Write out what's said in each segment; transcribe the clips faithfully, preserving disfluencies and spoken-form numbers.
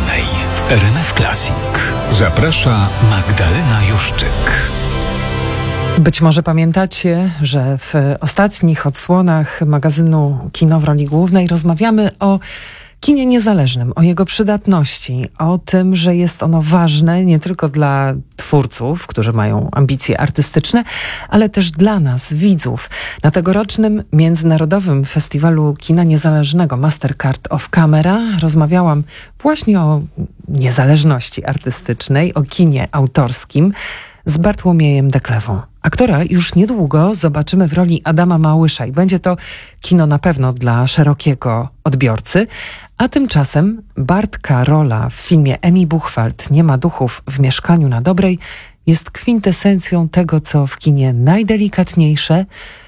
Głównej w R M F Classic. Zaprasza Magdalena Juszczyk. Być może pamiętacie, że w ostatnich odsłonach magazynu Kino w roli głównej rozmawiamy o kinie niezależnym, o jego przydatności, o tym, że jest ono ważne nie tylko dla twórców, którzy mają ambicje artystyczne, ale też dla nas, widzów. Na tegorocznym Międzynarodowym Festiwalu Kina Niezależnego Mastercard of Camera rozmawiałam właśnie o niezależności artystycznej, o kinie autorskim z Bartłomiejem Deklewą. Aktora już niedługo zobaczymy w roli Adama Małysza i będzie to kino na pewno dla szerokiego odbiorcy. A tymczasem Bartka rola w filmie Emi Buchwald Nie ma duchów w mieszkaniu na Dobrej jest kwintesencją tego, co w kinie najdelikatniejsze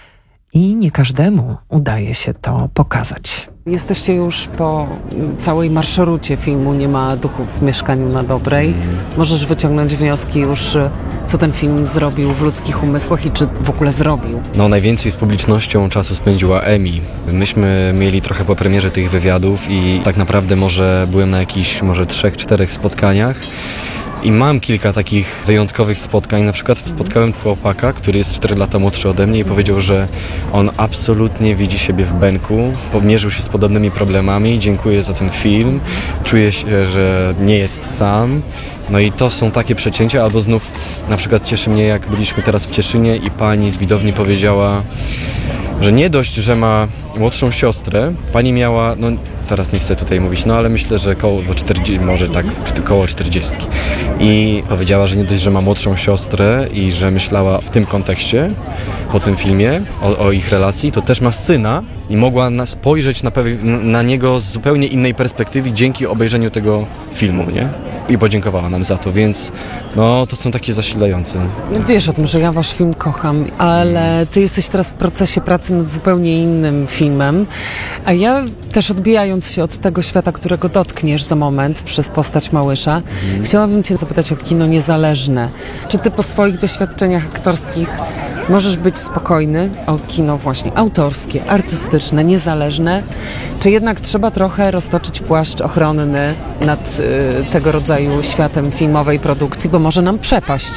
i nie każdemu udaje się to pokazać. Jesteście już po całej marszrucie filmu Nie ma duchów w mieszkaniu na Dobrej. Mm. Możesz wyciągnąć wnioski już, co ten film zrobił w ludzkich umysłach i czy w ogóle zrobił. No najwięcej z publicznością czasu spędziła Emi. Myśmy mieli trochę po premierze tych wywiadów i tak naprawdę może byłem na jakichś może trzech, czterech spotkaniach. I mam kilka takich wyjątkowych spotkań. Na przykład spotkałem chłopaka, który jest cztery lata młodszy ode mnie i powiedział, że on absolutnie widzi siebie w Benku, pomierzył się z podobnymi problemami, dziękuję za ten film, czuje się, że nie jest sam. No i to są takie przecięcia, albo znów na przykład cieszy mnie, jak byliśmy teraz w Cieszynie i pani z widowni powiedziała, że nie dość, że ma młodszą siostrę, pani miała, no teraz nie chcę tutaj mówić, no ale myślę, że koło czterdzieści, może tak, koło czterdziestki. I powiedziała, że nie dość, że ma młodszą siostrę i że myślała w tym kontekście, po tym filmie, o, o ich relacji, to też ma syna i mogła na, spojrzeć na, na niego z zupełnie innej perspektywy dzięki obejrzeniu tego filmu, nie? I podziękowała nam za to, więc no to są takie zasilające. Wiesz o tym, że ja wasz film kocham, ale ty jesteś teraz w procesie pracy nad zupełnie innym filmem, a ja też odbijając się od tego świata, którego dotkniesz za moment przez postać Małysza, mhm. chciałabym cię zapytać o kino niezależne. Czy ty po swoich doświadczeniach aktorskich możesz być spokojny o kino właśnie autorskie, artystyczne, niezależne, czy jednak trzeba trochę roztoczyć płaszcz ochronny nad y, tego rodzaju światem filmowej produkcji, bo może nam przepaść?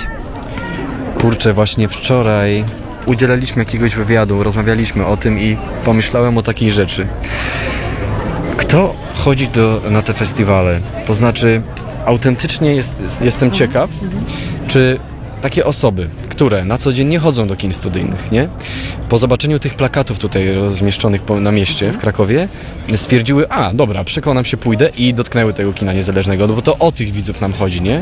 Kurczę, właśnie wczoraj udzielaliśmy jakiegoś wywiadu, rozmawialiśmy o tym i pomyślałem o takiej rzeczy. Kto chodzi do, na te festiwale? To znaczy, autentycznie jest, jestem ciekaw, czy takie osoby, które na co dzień nie chodzą do kin studyjnych, nie? Po zobaczeniu tych plakatów tutaj rozmieszczonych po, na mieście w Krakowie stwierdziły, a dobra, przekonam się, pójdę i dotknęły tego kina niezależnego, no bo to o tych widzów nam chodzi, nie?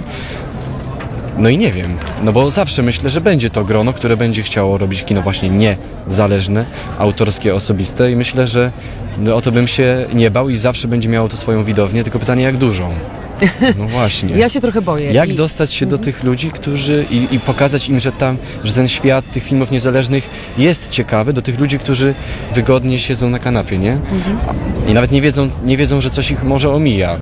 No i nie wiem, no bo zawsze myślę, że będzie to grono, które będzie chciało robić kino właśnie niezależne, autorskie, osobiste i myślę, że o to bym się nie bał i zawsze będzie miało to swoją widownię, tylko pytanie jak dużą. No właśnie. Ja się trochę boję. Jak I... dostać się do tych ludzi, którzy i, i pokazać im, że tam, że ten świat tych filmów niezależnych jest ciekawy, do tych ludzi, którzy wygodnie siedzą na kanapie, nie? Mhm. I nawet nie wiedzą, nie wiedzą, że coś ich może omija.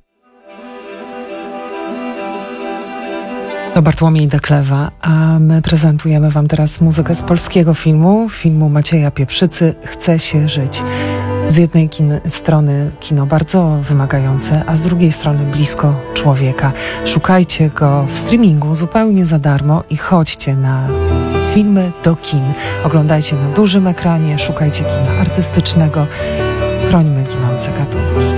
To Bartłomiej Deklewa, a my prezentujemy wam teraz muzykę z polskiego filmu, filmu Macieja Pieprzycy Chce się żyć. Z jednej kin- strony kino bardzo wymagające, a z drugiej strony blisko człowieka. Szukajcie go w streamingu zupełnie za darmo i chodźcie na filmy do kin. Oglądajcie na dużym ekranie, szukajcie kina artystycznego, chrońmy ginące gatunki.